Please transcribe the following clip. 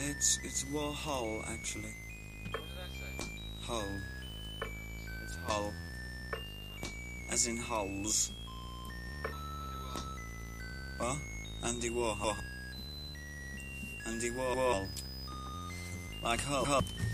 It's Warhol actually. What did I say? Hull. It's Hull. As in hulls. What? Andy Warhol. Andy Warhol. Like Hull.